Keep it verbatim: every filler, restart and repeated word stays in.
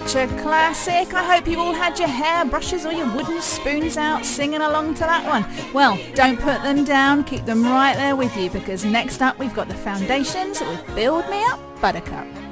such a classic. I hope you all had your hairbrushes or your wooden spoons out singing along to that one. Well, don't put them down, keep them right there with you, because next up we've got the Foundations with Build Me Up, Buttercup.